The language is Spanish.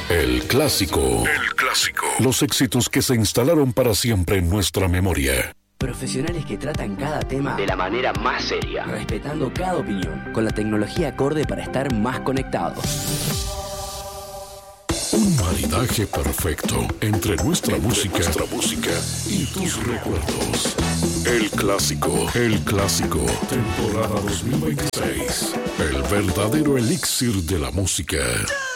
El clásico. El clásico. Los éxitos que se instalaron para siempre en nuestra memoria. Profesionales que tratan cada tema de la manera más seria, respetando cada opinión, con la tecnología acorde para estar más conectados. Un maridaje perfecto entre nuestra música y tus recuerdos. El clásico, temporada 2026. El verdadero elixir de la música.